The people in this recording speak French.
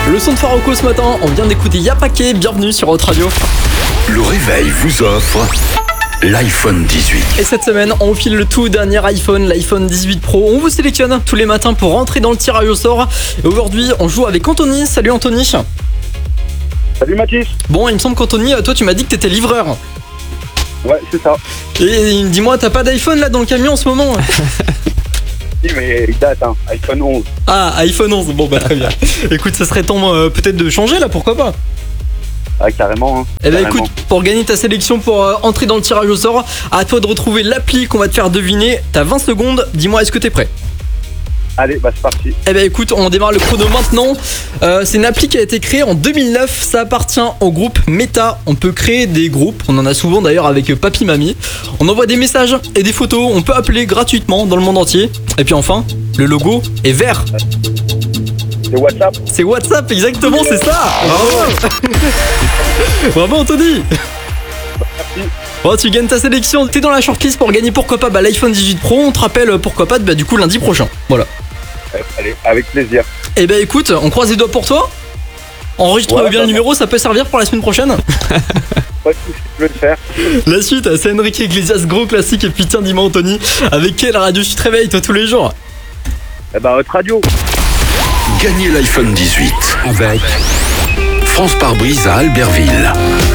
Le son de Faroco ce matin, on vient d'écouter Yapake, bienvenue sur Haute Radio. Le réveil vous offre l'iPhone 18. Et cette semaine, on file le tout dernier iPhone, l'iPhone 18 Pro. On vous sélectionne tous les matins pour rentrer dans le tirage au sort. Et aujourd'hui, on joue avec Anthony. Salut Anthony. Salut Mathis. Bon, il me semble qu'Anthony, toi tu m'as dit que t'étais livreur. Ouais, c'est ça. Et dis-moi, t'as pas d'iPhone là dans le camion en ce moment? Si, mais il date, hein. iPhone 11. Ah, iPhone 11, bon bah très bien. Écoute, ça serait temps peut-être de changer là, pourquoi pas? Ah, carrément, hein. Eh ben Carrément. écoute, pour gagner ta sélection, pour entrer dans le tirage au sort, à toi de retrouver l'appli qu'on va te faire deviner. T'as 20 secondes, dis-moi, est-ce que t'es prêt? Allez, bah c'est parti. Eh ben écoute, on démarre le chrono maintenant. C'est une appli qui a été créée en 2009. Ça appartient au groupe Meta. On peut créer des groupes. On en a souvent d'ailleurs avec Papy Mamie. On envoie des messages et des photos. On peut appeler gratuitement dans le monde entier. Et puis enfin, le logo est vert. C'est WhatsApp. C'est WhatsApp, exactement, c'est ça. Bravo. Bravo Anthony. Bon, tu gagnes ta sélection. T'es dans la shortlist pour gagner pourquoi pas l'iPhone 18 Pro. On te rappelle pourquoi pas du coup lundi prochain. Voilà. Allez, avec plaisir. Eh ben écoute, on croise les doigts pour toi. Enregistre Ouais, bien le numéro, ça peut servir pour la semaine prochaine. Pas de soucis, je vais le faire. La suite, c'est Enrique Iglesias, gros classique. Et puis tiens, dis-moi Anthony, avec quelle radio tu te réveilles toi tous les jours? Eh bah, votre radio. Gagnez l'iPhone 18 avec France Pare-Brise à Albertville.